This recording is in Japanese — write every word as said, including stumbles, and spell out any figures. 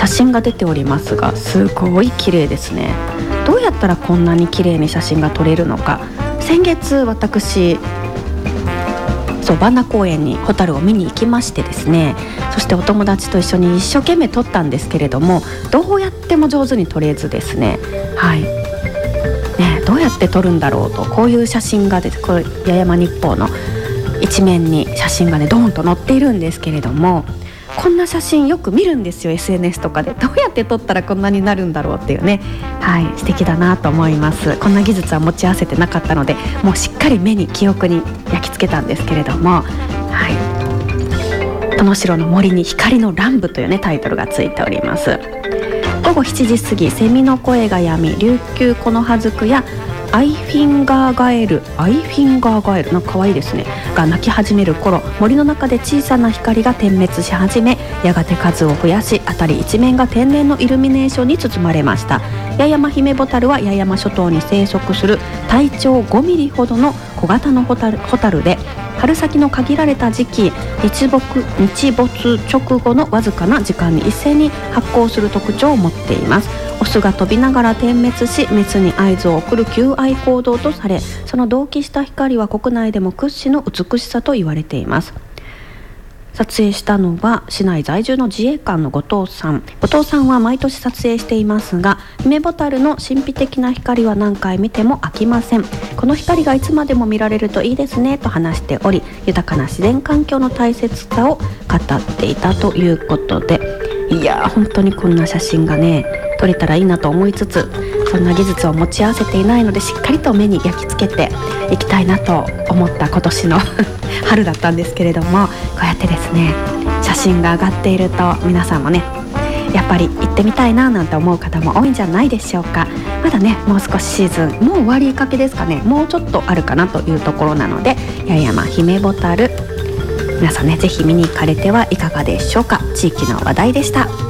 真が出ておりますが、すごい綺麗ですね。どうやったらこんなに綺麗に写真が撮れるのか。先月私そうバンナ公園にホタルを見に行きましてですね、そしてお友達と一緒に一生懸命撮ったんですけれども、どうやっても上手に撮れずですね、はいね、どうやって撮るんだろうと、こういう写真がですこれ八重山日報の一面に写真がねドーンと載っているんですけれども、こんな写真よく見るんですよ エスエヌエス とかで。どうやって撮ったらこんなになるんだろうっていうね、はい、素敵だなと思います。こんな技術は持ち合わせてなかったので、もうしっかり目に記憶に焼き付けたんですけれども、はい、殿城の森に光の乱舞というねタイトルがついております。午後しちじ過ぎ、セミの声が止み、琉球コノハズクやアイフィンガーガエルアイフィンガーガエルなんか可愛いですねが鳴き始める頃、森の中で小さな光が点滅し始め、やがて数を増やし、辺り一面が天然のイルミネーションに包まれました。八重山ヒメボタルは八重山諸島に生息する体長ごミリほどの小型のホタル、ホタルで、春先の限られた時期、日没、日没直後のわずかな時間に一斉に発光する特徴を持っています。オスが飛びながら点滅し、メスに合図を送る求愛行動とされ、その同期した光は国内でも屈指の美しさと言われています。撮影したのは市内在住の自衛官の後藤さん。後藤さんは毎年撮影していますが、ヒメボタルの神秘的な光は何回見ても飽きません。この光がいつまでも見られるといいですねと話しており、豊かな自然環境の大切さを語っていたということで、いやー本当にこんな写真がね撮れたらいいなと思いつつ、そんな技術を持ち合わせていないので、しっかりと目に焼き付けていきたいなと思った今年の春だったんですけれども、こうやってですね写真が上がっていると、皆さんもねやっぱり行ってみたいななんて思う方も多いんじゃないでしょうか。まだねもう少しシーズンもう終わりかけですかね、もうちょっとあるかなというところなので、八重山ヒメボタル皆さんねぜひ見に行かれてはいかがでしょうか。地域の話題でした。